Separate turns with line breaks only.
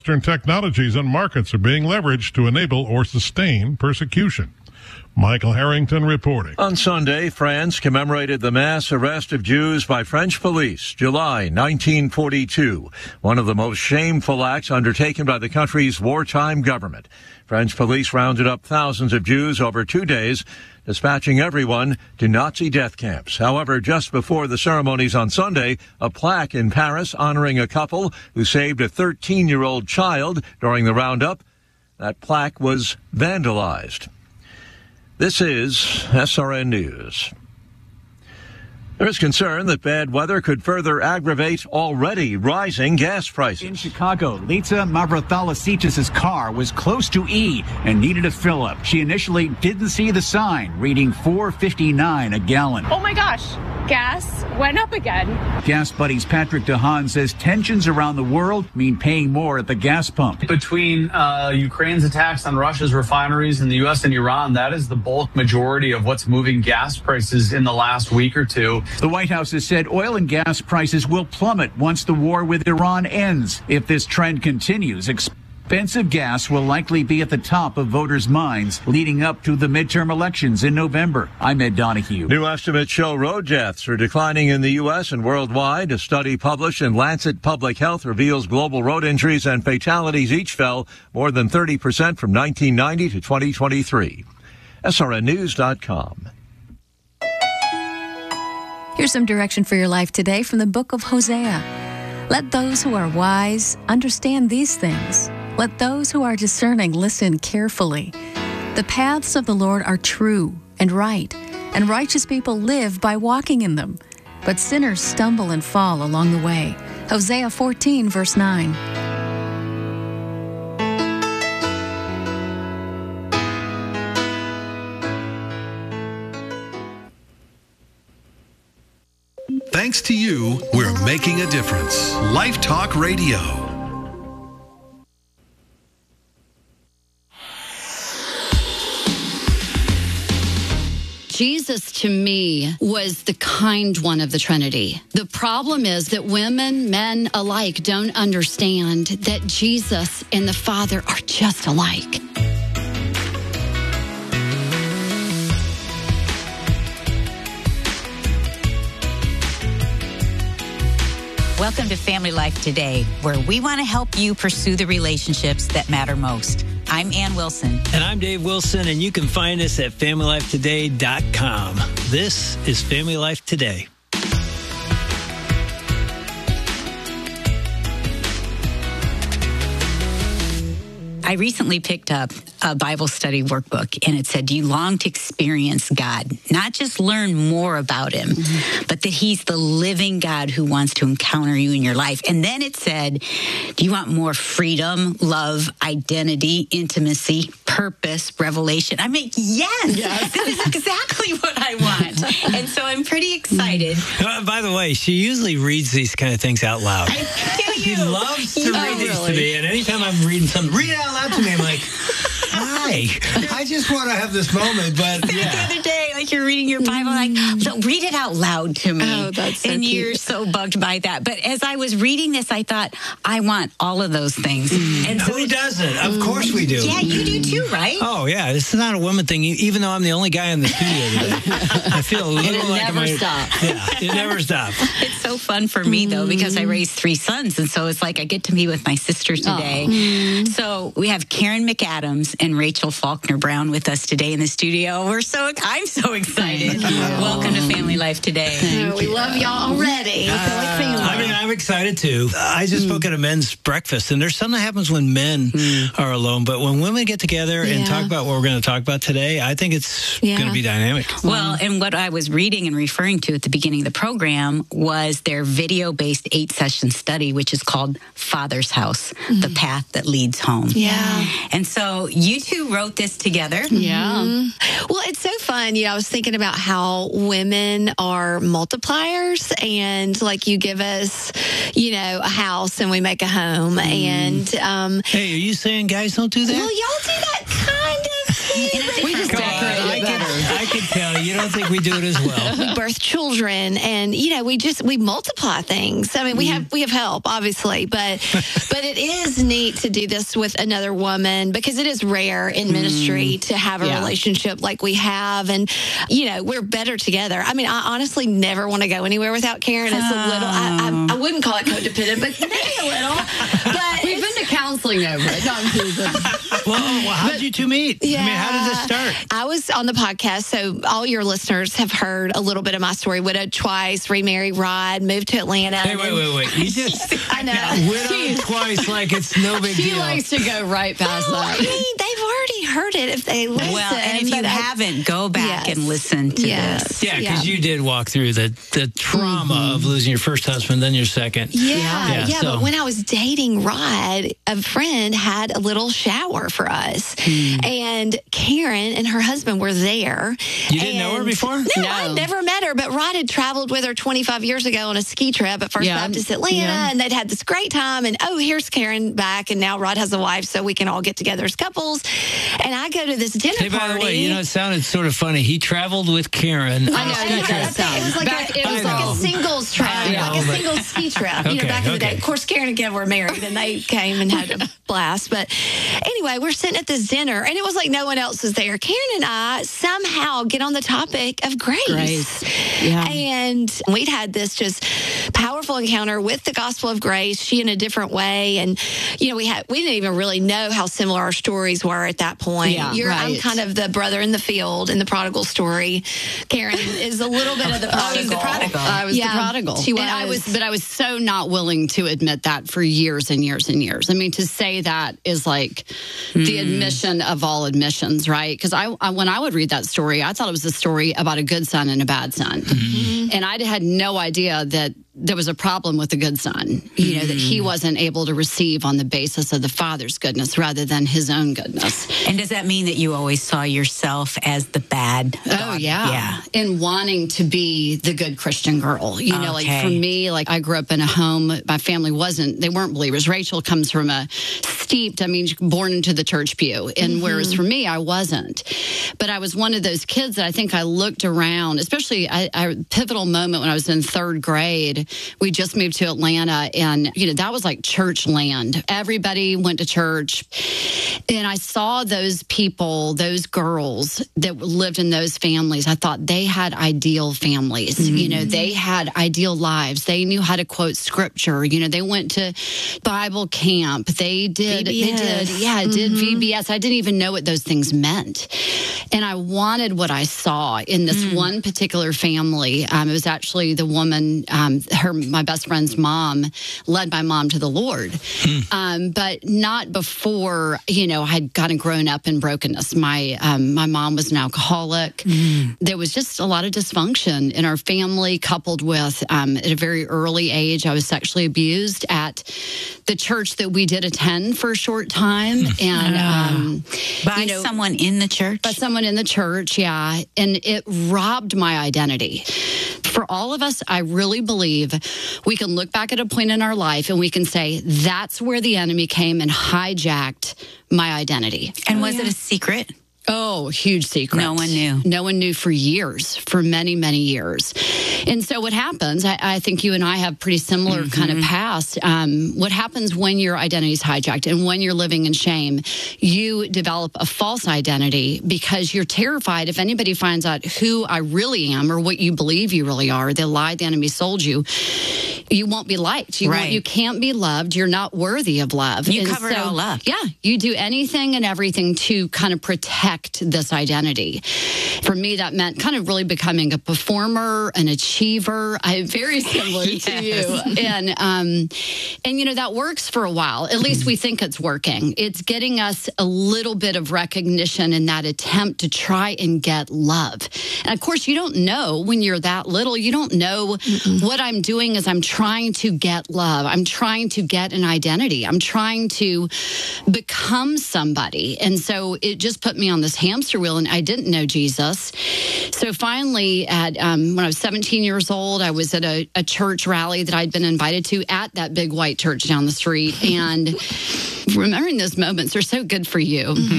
Western technologies and markets are being leveraged to enable or sustain persecution. Michael Harrington reporting.
On Sunday, France commemorated the mass arrest of Jews by French police, July 1942, one of the most shameful acts undertaken by the country's wartime government. French police rounded up thousands of Jews over 2 days, dispatching everyone to Nazi death camps. However, just before the ceremonies on Sunday, a plaque in Paris honoring a couple who saved a 13-year-old child during the roundup, that plaque was vandalized. This is SRN News. There is concern that bad weather could further aggravate already rising gas prices.
In Chicago, Litsa Mavrathalasitis' car was close to E and needed a fill-up. She initially didn't see the sign, reading $4.59 a gallon.
Oh my gosh, gas went up again.
Gas Buddies Patrick DeHaan says tensions around the world mean paying more at the gas pump.
Between Ukraine's attacks on Russia's refineries in the U.S. and Iran, that is the bulk majority of what's moving gas prices in the last week or two.
The White House has said oil and gas prices will plummet once the war with Iran ends. If this trend continues, expensive gas will likely be at the top of voters' minds leading up to the midterm elections in November. I'm Ed Donahue.
New estimates show road deaths are declining in the U.S. and worldwide. A study published in Lancet Public Health reveals global road injuries and fatalities each fell more than 30% from 1990 to 2023. SRNnews.com.
Here's some direction for your life today from the book of Hosea. Let those who are wise understand these things. Let those who are discerning listen carefully. The paths of the Lord are true and right, and righteous people live by walking in them. But sinners stumble and fall along the way. Hosea 14, verse 9.
Thanks to you, we're making a difference. Life Talk Radio.
Jesus, to me, was the kind one of the Trinity. The problem is that women, men alike, don't understand that Jesus and the Father are just alike.
Welcome to Family Life Today, where we want to help you pursue the relationships that matter most. I'm Ann Wilson.
And I'm Dave Wilson, and you can find us at FamilyLifeToday.com. This is Family Life Today.
I recently picked up a Bible study workbook, and it said, do you long to experience God? Not just learn more about him, but that he's the living God who wants to encounter you in your life. And then it said, do you want more freedom, love, identity, intimacy, purpose, revelation? I mean, yes. This is exactly what I want. And so I'm pretty excited.
By the way, she usually reads these kind of things out loud. She loves to read these to me, and anytime I'm reading something, read it out loud to me. I'm like, hi, I just want to have this moment, but yeah.
The other day, like you're reading your Bible, like, so read it out loud to me.
Oh, that's so
and
cute.
You're so bugged by that. But as I was reading this, I thought, I want all of those things. And so
who doesn't? Of course we do.
Yeah, you do too, right?
Oh, yeah. This is not a woman thing, even though I'm the only guy in the studio today. I feel a little like
never stops.
Yeah, it never stops.
It's so fun for me, though, because I raised 3 sons. And so it's like I get to be with my sisters today. So we have Karen McAdams and Rachel Faulkner Brown with us today in the studio. I'm so excited. Welcome to Family Life Today.
We love y'all already.
I'm excited too. I just spoke at a men's breakfast, and there's something that happens when men are alone. But when women get together and talk about what we're going to talk about today, I think it's going to be dynamic.
Well, and what I was reading and referring to at the beginning of the program was their video-based 8-session study, which is called Father's House, The Path That Leads Home.
Yeah.
And so you two wrote this together.
Yeah. Well, it's so fun. I was thinking about how women are multipliers, and like you give us, a house and we make a home. And
hey, are you saying guys don't do that?
Well, y'all do that kind of.
We just decorate it better.
I can tell you don't think we do it as well.
We birth children, and we multiply things. I mean, we have help, obviously, but it is neat to do this with another woman because it is rare in ministry to have a relationship like we have, and we're better together. I mean, I honestly never want to go anywhere without Karen. It's a little. I wouldn't call it codependent, but maybe a little. But
we've been to counseling over it. No, I'm teasing.
Well, how did you two meet?
Yeah,
I mean, how did this start?
I was on the podcast, so all your listeners have heard a little bit of my story. Widowed twice, remarried Rod, moved to Atlanta.
Hey, wait. You just
I know.
Widowed twice like it's no big deal.
She likes to go right past that.
I mean, they've already heard it if they listen.
Well, and if you haven't, go back and listen to this.
Yeah, because you did walk through the trauma of losing your first husband, then your second.
Yeah, but when I was dating Rod, a friend had a little shower for us. And Karen and her husband were there.
You didn't know her before?
No, I'd never met her, but Rod had traveled with her 25 years ago on a ski trip at First Baptist Atlanta, and they'd had this great time. And, here's Karen back, and now Rod has a wife, so we can all get together as couples. And I go to this dinner party.
By the way, it sounded sort of funny. He traveled with Karen.
I know, it was like a singles trip, a singles ski trip, back in the day. Of course, Karen and Kev were married, and they came and had a blast. But anyway, we're sitting at this dinner, and it was like no one else was there. Karen and I somehow get on the topic of grace.
Yeah.
And we'd had this just powerful encounter with the gospel of grace, she in a different way. And, we didn't even really know how similar our stories were at that point.
Yeah,
I'm kind of the brother in the field in the prodigal story. Karen is a little bit of the prodigal.
She's the prodigal.
I was the prodigal.
She was.
And I was so not willing to admit that for years and years and years. I mean, to say that is like the admission of all admissions, right? Because when I would read that story, I thought it was a story about a good son and a bad son. And I had no idea that there was a problem with the good son, that he wasn't able to receive on the basis of the father's goodness rather than his own goodness.
And does that mean that you always saw yourself as the bad daughter?
Oh, yeah. And wanting to be the good Christian girl. Like for me, I grew up in a home, my family they weren't believers. Rachel comes from born into the church pew. And whereas for me, I wasn't. But I was one of those kids that I think I looked around, especially a pivotal moment when I was in third grade. We just moved to Atlanta, and that was like church land. Everybody went to church, and I saw those people, those girls that lived in those families. I thought they had ideal families. They had ideal lives. They knew how to quote scripture. They went to Bible camp. They did VBS. I didn't even know what those things meant, and I wanted what I saw in this one particular family. It was actually the woman. My best friend's mom led my mom to the Lord, but not before I had kind of grown up in brokenness. My mom was an alcoholic. There was just a lot of dysfunction in our family, coupled with at a very early age, I was sexually abused at the church that we did attend for a short time, and
by someone in the church.
By someone in the church, yeah, and it robbed my identity. For all of us, I really believe we can look back at a point in our life and we can say, that's where the enemy came and hijacked my identity.
And was it a secret?
Oh, huge secret.
No one knew.
No one knew for years, for many, many years. And so what happens, I think you and I have pretty similar kind of past. What happens when your identity is hijacked and when you're living in shame, you develop a false identity because you're terrified if anybody finds out who I really am or what you believe you really are, the lie the enemy sold you, you won't be liked. You can't be loved. You're not worthy of love.
You cover it all up.
Yeah. You do anything and everything to kind of protect this identity. For me, that meant kind of really becoming a performer, an achiever. I'm very similar to you. And that works for a while. At least we think it's working. It's getting us a little bit of recognition in that attempt to try and get love. And of course, you don't know when you're that little. You don't know what I'm doing is I'm trying to get love. I'm trying to get an identity. I'm trying to become somebody. And so it just put me on this hamster wheel, and I didn't know Jesus. So finally, when I was 17 years old, I was at a church rally that I'd been invited to at that big white church down the street. And remembering those moments are so good for you.